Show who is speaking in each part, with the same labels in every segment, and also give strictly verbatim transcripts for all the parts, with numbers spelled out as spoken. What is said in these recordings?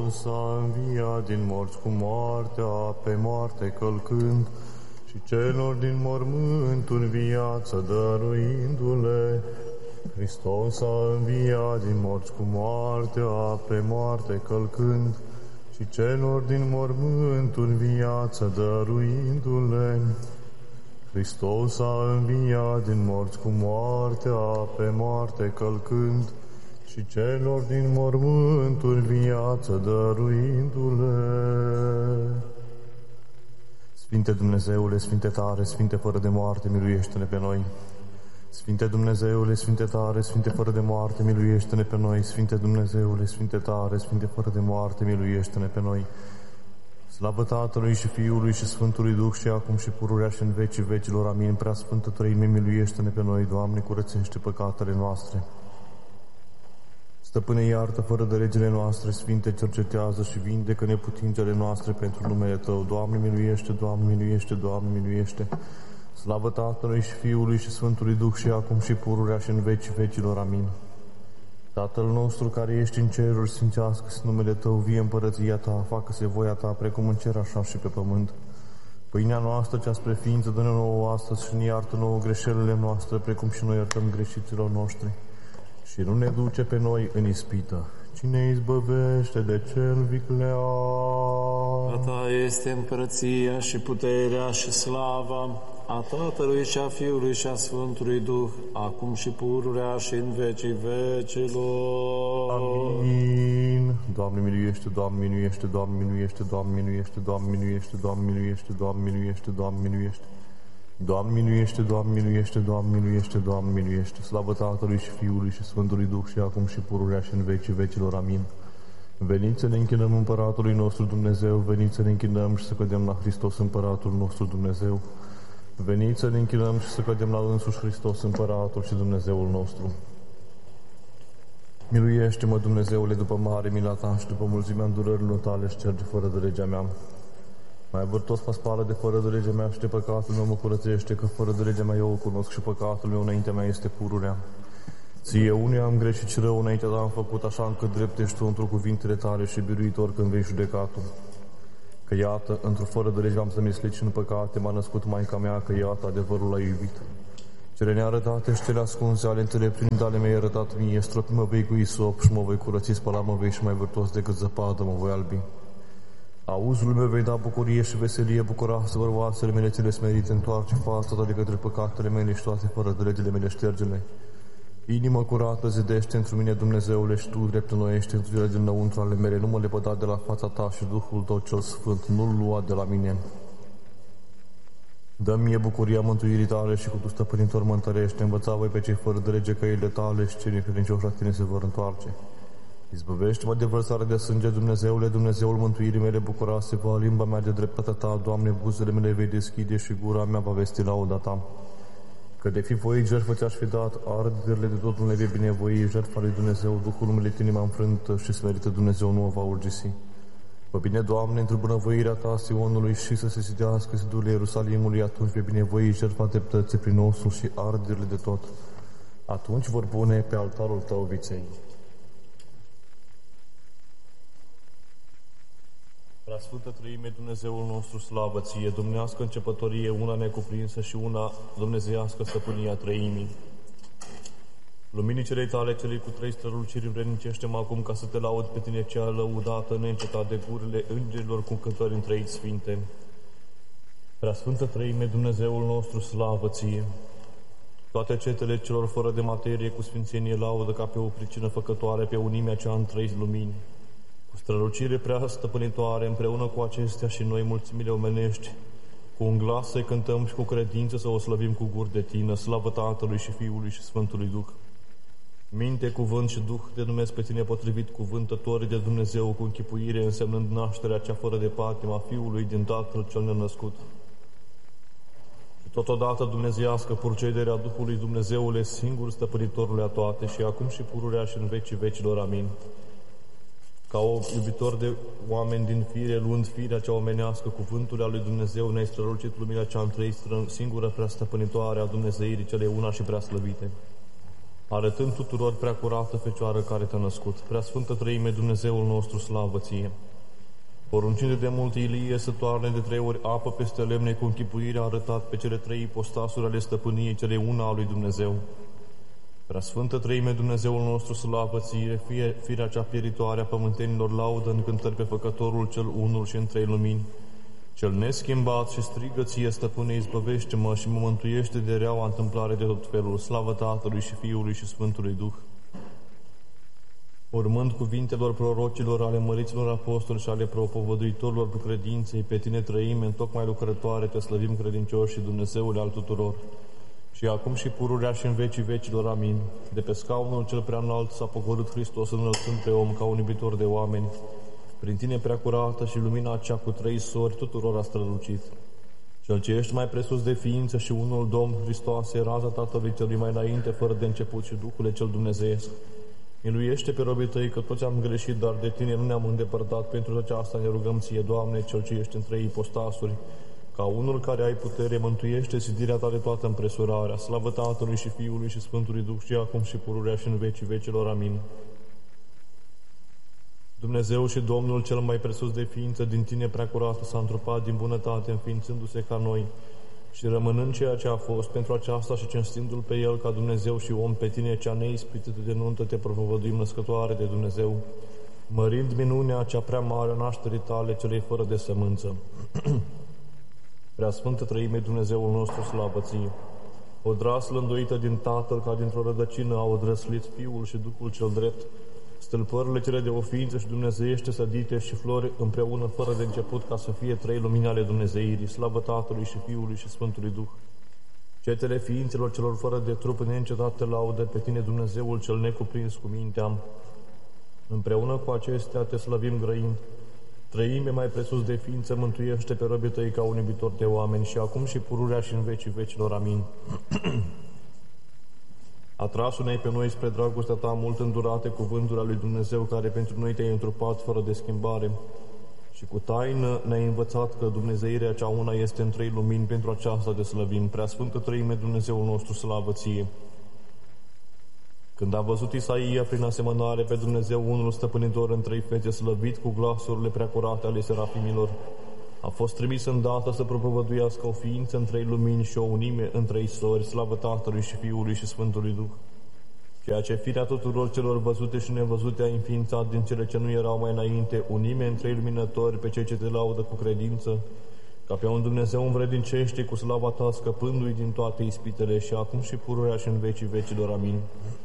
Speaker 1: Hristos a înviat din morți cu moartea, pe moarte călcând, și celor din mormânturi viață dăruindu-le. Hristos a înviat din morți cu moartea, pe moarte călcând, și celor din mormânturi viață dăruindu-le. Hristos a înviat din morți cu moartea, pe moarte călcând, și celor din mormânturi viață dăruindu-le. Sfinte Dumnezeule, Sfinte tare, Sfinte fără de moarte, miluiește-ne pe noi. Sfinte Dumnezeule, Sfinte tare, Sfinte fără de moarte, miluiește-ne pe noi. Sfinte Dumnezeule, Sfinte tare, Sfinte fără de moarte, miluiește-ne pe noi. Slavă Tatălui și Fiului și Sfântului Duh și acum și pururea și în vecii vecilor. Amin. Prea Sfântă Trăime, miluiește-ne pe noi. Doamne, curățește păcatele noastre. Stăpâne, iartă fără de legile noastre, Sfinte, cercetează și vindecă neputințele noastre pentru numele Tău. Doamne, miluiește, Doamne, miluiește, Doamne, miluiește. Slavă Tatălui și Fiului și Sfântului Duh și acum și pururea și în vecii vecilor. Amin. Tatăl nostru care ești în ceruri, sfințească-se numele Tău, vie împărăția Ta, facă-se voia Ta, precum în cer, așa și pe pământ. Pâinea noastră, cea spre ființă, dă-ne nouă astăzi și ne iartă nouă greșelile noastre, precum și noi iertăm greșiților noștri. Și nu ne duce pe noi în ispită, ci ne izbăvește de cel viclean.
Speaker 2: A Ta este împărăția și puterea și slava a Tatălui și a Fiului și a Sfântului Duh, acum și pururea și în vecii vecilor.
Speaker 1: Amin. Doamne miluiește, Doamne miluiește, Doamne miluiește, Doamne miluiește, Doamne miluiește, Doamne miluiește, Doamne miluiește, Doamne miluiește. Doamne miluiește, Doamne miluiește, Doamne miluiește, Doamne miluiește. Slavă Tatălui și Fiului și Sfântului Duh și acum și pururea și în vecii vecilor. Amin. Veniți să ne închinăm Împăratului nostru Dumnezeu, veniți să ne închinăm și să cădem la Hristos Împăratul nostru Dumnezeu. Veniți să ne închinăm și să cădem la însuși Hristos Împăratul și Dumnezeul nostru. Miluiește-mă, Dumnezeule, după mare mila Ta și după mulțimea îndurărilor Tale, șterge fără de legea mea. Mai vârtos mă spală de fără de legea mea și de păcatul meu mă curățește, că fără de legea mea eu o cunosc și păcatul meu înaintea mea este pururea. Ție unuia am greșit și rău înaintea Ta am făcut, așa încât drept ești Tu într-o cuvintele Tale și biruitor când vei judeca Tu. Că iată, într-o fără de lege am să mislit și în păcate m-a născut Maica mea, că iată, adevărul l-a iubit. Cele nearătate și cele ascunse ale înțelepciunii Tale mi-ai arătat mie, stropi mă vei cu isop și mă voi curăți, spăla mă vei și mai vârtos decât zăpadă mă voi albi. Auzul meu vei da bucurie și veselie, bucuroasă-vă oasele mele ți le smerite, întoarce fața Ta de către păcatele mele și toate fără de legile mele ștergele. Inimă curată zidește într mine, Dumnezeule, și Tu drept înnoiește într cele dinăuntru ale mele, nu mă lepăda de la fața Ta și Duhul Tău cel Sfânt nu-L lua de la mine. Dă-mi mie bucuria mântuirii Tale și cu Tu, stăpânitor, mă întărește, învăța voi pe cei fără de lege căile Tale și cei necredincioși la Tine se vor întoarce. Izbăvește-mă de vărsare de sânge, Dumnezeule, Dumnezeul mântuirii mele, bucuroase-vă, limba mea de dreptatea Ta, Doamne, buzele mele vei deschide și gura mea va vesti lauda Ta. Că de fi voit, jertfă ți-aș fi dat, arderile de tot nu le vei binevoi, jertfa lui Dumnezeu, Duhul numele inima înfrântă și smerită Dumnezeu nu o va urgisi. Fă bine, Doamne, într-o bunăvoirea Ta Sionului și să se sidească zidurile Ierusalimului, atunci vei binevoi jertfa dreptății prin osul și arderile de tot. Atunci vor pune pe altarul Tău viței. Preasfântă Trăime, Dumnezeul nostru, slavă Ție, dumnească începătorie, una necuprinsă și una dumnezeiască stăpânia Trăimii. Luminii celei Tale, celei cu trei străluciri, vrednicește-mă acum ca să Te laud pe Tine cea lăudată, neîncetat de gurile îngerilor cu cântări întrei sfinte. Preasfântă Trăime, Dumnezeul nostru, slavă Ție. Toate cetele celor fără de materie cu sfințenie laudă ca pe o pricină făcătoare pe unimea cea în trei lumini. Strălucire prea stăpânitoare, împreună cu acestea și noi mulțimile omenești, cu un glas să-i cântăm și cu credință să o slăvim cu guri de Tine, slavă Tatălui și Fiului și Sfântului Duh. Minte, cuvânt și Duh te numesc pe Tine potrivit, cuvântătorii de Dumnezeu cu închipuire, însemnând nașterea cea fără de patimă a Fiului din Tatăl cel nenăscut. Și totodată dumnezeiască purcederea Duhului Dumnezeule, singur stăpânitorule a toate, și acum și pururea și în vecii vecilor. Amin. Ca o iubitor de oameni din fire, luând firea cea omenească, cuvântul al lui Dumnezeu, ne-ai strălucit lumina cea întrei, singură prea stăpânitoare a Dumnezeirii cele una și prea slăvite. arătând tuturor prea curată Fecioară care te-a născut. Prea Sfântă Treime, Dumnezeul nostru, slavă ție! Poruncinde de mult Ilie să toarne de trei ori apă peste lemne, cu închipuire a arătat pe cele trei ipostasuri ale stăpâniei, cele una a lui Dumnezeu. Prea Sfântă Treime, Dumnezeul nostru, slavă ție, fie firea cea pieritoare a pământenilor, laudă în cântări pe Făcătorul cel unul și în trei lumini, cel neschimbat, și strigă ție, stăpâne, izbăvește-mă și mă mântuiește de reaua întâmplare de tot felul. Slavă Tatălui și Fiului și Sfântului Duh. Urmând cuvintelor prorocilor, ale măriților apostoli și ale propovăduitorilor cu credinței, pe tine Trăime, în tocmai lucrătoare, te slăvim credincioși și Dumnezeule al tuturor, și acum și pururea și în vecii vecilor. Amin. De pe scaunul cel prea înalt s-a pogorât Hristos, înălțând pe om ca un iubitor de oameni. Prin tine prea curată și lumina cea cu trei sori tuturor a strălucit. Cel ce ești mai presus de ființă și unul Domn, Hristoase, raza Tatălui celui mai înainte, fără de început, și Duhule cel dumnezeiesc. Miluiește pe robii tăi, că toți am greșit, dar de tine nu ne-am îndepărtat. Pentru aceasta ne rugăm ție, Doamne, cel ce ești în trei ipostasuri, ca unul care ai putere, mântuiește zidirea ta de toată împresurarea. Slavă Tatălui și Fiului și Sfântului Duh, și acum și pururea și în vecii vecilor. Amin. Dumnezeu și Domnul cel mai presus de ființă, din tine prea curată, s-a întrupat din bunătate, înființându-se ca noi și rămânând ceea ce a fost. Pentru aceasta și cinstindu-L pe El ca Dumnezeu și om, pe tine cea neispitită de nuntă te propovăduim, născătoare de Dumnezeu, mărind minunea cea prea mare a nașterii tale, celei fără de sămânță. Prea Sfântă Trăime, Dumnezeul nostru, slavă ție! O draslă îndoită din Tatăl, ca dintr-o rădăcină au odrăslit Fiul și Duhul cel drept, stâlpările cele de o ființă și dumnezeiește sădite și flori împreună fără de început, ca să fie trei lumini ale dumnezeirii. Slavă Tatălui și Fiului și Sfântului Duh. Cetele ființelor celor fără de trup neîncetat te laudă, pe tine Dumnezeul cel necuprins cu mintea. Împreună cu acestea te slăvim grăind. Trăime mai presus de ființă, mântuiește pe robii tăi ca un iubitor de oameni, și acum și pururea și în vecii vecilor. Amin. Atrasul-ne pe noi spre dragostea ta mult îndurate, cuvântul al lui Dumnezeu, care pentru noi te-ai întrupat fără de schimbare, și cu taină ne-ai învățat că dumnezeirea cea una este în trei lumini. Pentru aceasta te slăvim. Prea Sfântă Trăime, Dumnezeul nostru, slavă ție! Când a văzut Isaia prin asemănare pe Dumnezeu unul stăpânitor în trei fețe, slăvit cu glasurile prea curate ale serafimilor, a fost trimis îndată să propovăduiască o ființă în trei lumini și o unime în trei sori. Slavă Tatălui și Fiului și Sfântului Duh. Ceea ce firea tuturor celor văzute și nevăzute a înființat din cele ce nu erau mai înainte, unime în trei luminători pe cei ce te laudă cu credință, ca pe un Dumnezeu învrednicește cu slava ta, scăpându-i din toate ispitele, și acum și pururea și în vecii vecilor. Amin.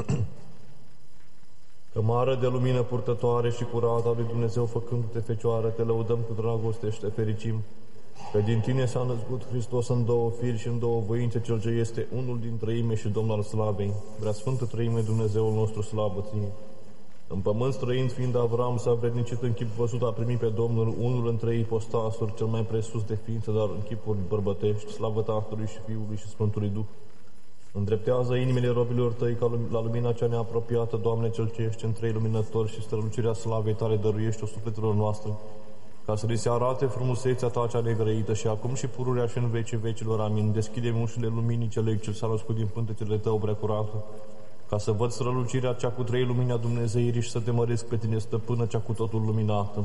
Speaker 1: Cămară de lumină purtătoare și curată a lui Dumnezeu, făcându-te Fecioară, te lăudăm cu dragoste și te fericim, că din tine s-a născut Hristos în două firi și în două voințe, cel ce este unul din Trăime și Domn al slavei. Prea Sfântă Trăime, Dumnezeul nostru, slavă ție! În pământ străind fiind, Avram s-a vrednicit în chip văzut, a primit pe Domnul, unul în trei ipostasuri, cel mai presus de ființă, dar în chipuri bărbătești. Slavă Tatălui și Fiului și Sfântului Duh. Îndreptează inimile robilor tăi ca la lumina cea neapropiată, Doamne, cel ce ești în trei luminători, și strălucirea slavei tale dăruiește-o sufletelor noastre, ca să li se arate frumusețea ta cea negrăită, și acum și pururea și în vecii vecilor. Amin. Deschide-mi ușile luminii celui ce s-a născut din pântecele tău preacurată, ca să văd strălucirea cea cu trei lumini a Dumnezeirii și să te măresc pe tine, stăpână cea cu totul luminată.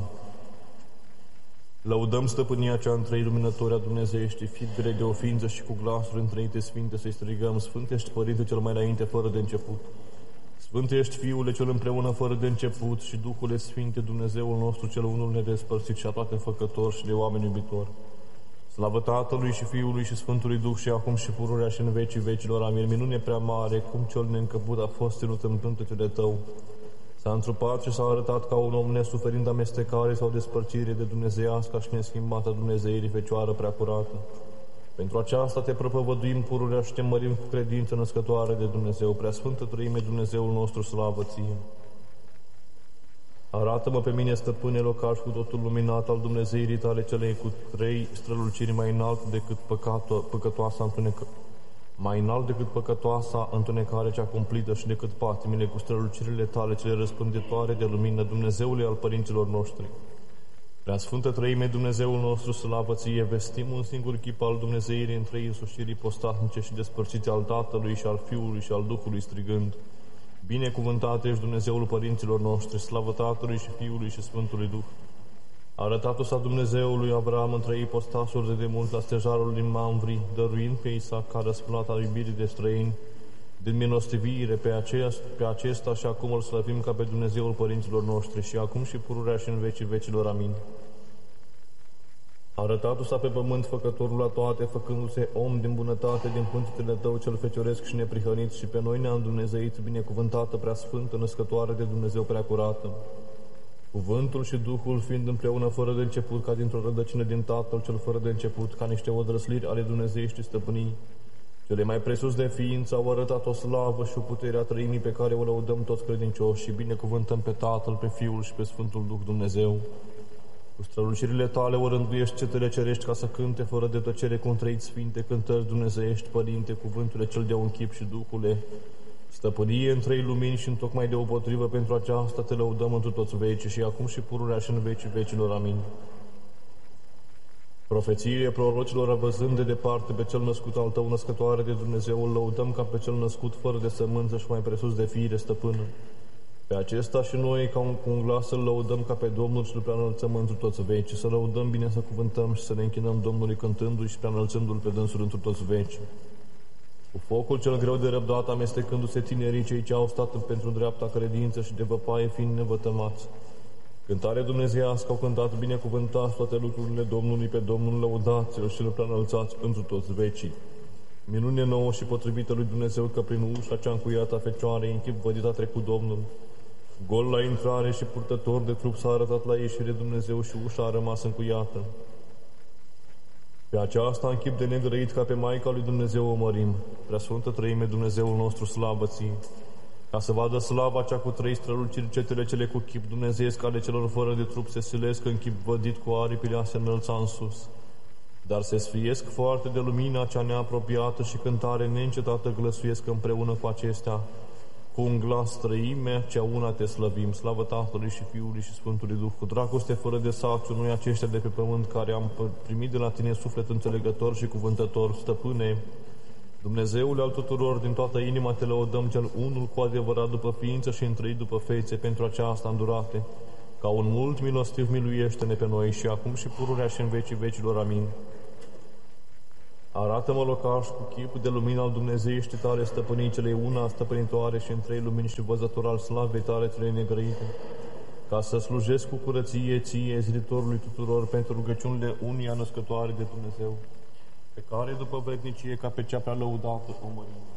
Speaker 1: Lăudăm stăpânia cea în trei luminători a Dumnezeiești, fibre de o ființă și cu glasuri întreite sfinte să-i strigăm: Sfânt ești, Părinte cel mai înainte, fără de început. Sfânt ești, Fiule cel împreună, fără de început, și Duhule Sfinte, Dumnezeul nostru cel unul nedespărțit și aproape făcător și de oameni iubitor. Slavă Tatălui și Fiului și Sfântului Duh, și acum și pururea și în vecii vecilor. Amin. Minune prea mare, cum cel neîncăput a fost ținut în pântecele tău. S-a întrupat și s-a arătat ca un om, nesuferind amestecare sau despărțire de dumnezeiasca și neschimbată Dumnezeirii, Fecioară prea curată. Pentru aceasta te propovăduim pururea și te mărim cu credință, născătoare de Dumnezeu. Prea Sfântă Trăime, Dumnezeul nostru, slavă ție! Arată-mă pe mine, stăpâne, locaș cu totul luminat al Dumnezeirii tale, cele cu trei străluciri, mai înalt decât păcato- păcătoasa întunecă, mai înalt decât păcătoasa întunecare cea cumplită, și decât patimile cu strălucirile tale cele răspânditoare de lumină, Dumnezeului al părinților noștri. Prea Sfântă Trăime, Dumnezeul nostru, slavă ție! Vestim un singur chip al Dumnezeirii în trei însușiri ipostatnice și despărțite, al Tatălui și al Fiului și al Duhului, strigând: Binecuvântat ești, Dumnezeul părinților noștri, slavă Tatălui și Fiului și Sfântului Duh. Arătat-o sa Dumnezeului Avram în trei ipostasuri de demult la stejarul din Mamvri, dăruind pe Isaac ca răsplata iubirii de străini, din milostivire pe, aceea, pe acesta și acum îl slăvim ca pe Dumnezeul părinților noștri și acum și pururea și în vecii vecilor. Amin. Arătat-o sa pe pământ făcătorul la toate, făcându-se om din bunătate, din pântitele tău cel fecioresc și neprihănit, și pe noi ne-a îndumnezeit, binecuvântată, prea sfântă, născătoare de Dumnezeu prea curată. Cuvântul și Duhul fiind împreună fără de început, ca dintr-o rădăcină din Tatăl cel fără de început, ca niște odrăsliri ale dumnezeiești stăpânii, cele mai presus de ființă au arătat o slavă și o putere a trăimii pe care o lăudăm toți credincioși și binecuvântăm pe Tatăl, pe Fiul și pe Sfântul Duh Dumnezeu. Cu strălucirile tale o rânduiești cetele cerești ca să cânte fără de tăcere cu întreit sfinte cântări dumnezeiești, Părinte, cuvântul cel de un chip și Duhule, stăpânie în trei lumini și întocmai deopotrivă pentru aceasta te lăudăm întru toți vecii și acum și pururea și în vecii vecilor. Amin. Profețiile prorocilor, văzând de departe pe cel născut al tău, născătoare de Dumnezeu, îl lăudăm ca pe cel născut fără de sămânță și mai presus de fire stăpână. Pe acesta și noi, ca un, cu un glas, îl lăudăm ca pe Domnul și îl preanălțăm întru toți vecii. Să lăudăm bine, să cuvântăm și să ne închinăm Domnului cântându-i și preanălțându-l pe dânsul întru toți vecii. Cu focul cel greu de răbdat, amestecându-se tinerii cei ce au stat pentru dreapta credință și de văpaie fiind nevătămați. Cântare dumnezeiască au cântat, binecuvântați toate lucrurile Domnului, pe Domnul lăudați-l și îl preanălțați întru toți vecii. Minune nouă și potrivită lui Dumnezeu că prin ușa cea încuiată a Fecioarei, în chip vădit a trecut Domnul. Gol la intrare și purtător de trup s-a arătat la ieșire Dumnezeu și ușa a rămas încuiată. Pe aceasta, în chip de negrăit ca pe Maica lui Dumnezeu o mărim. Preasfântă Trăime, Dumnezeul nostru, slavă ție! Ca să vadă slava cea cu trei străluciri, cetele cele cu chip dumnezeiesc ale celor fără de trup se silesc în chip vădit cu aripile a se înălța în sus. Dar se sfiesc foarte de lumina cea neapropiată și cântare neîncetată glăsuiesc împreună cu acestea. Cu un glas Trăimea cea una te slăvim, slavă Tatălui și Fiului și Sfântului Duh, cu dragoste fără de saciu, noi aceștia de pe pământ care am primit de la tine suflet înțelegător și cuvântător, stăpâne, Dumnezeule al tuturor, din toată inima te lăudăm cel unul cu adevărat după ființă și întrăit după fețe pentru aceasta îndurate. Ca un mult milostiv miluiește-ne pe noi și acum și pururea și în vecii vecilor. Amin. Arată-mă locaș cu chip de lumină al dumnezeiești tale, stăpânii celei una, stăpânitoare și în trei lumini și văzător al slavei tale trei negrăite, ca să slujesc cu curăție ție, ziditorului tuturor, pentru rugăciunile unia născătoare de Dumnezeu, pe care, după vrednicie, ca pe cea prea lăudată, o mărim.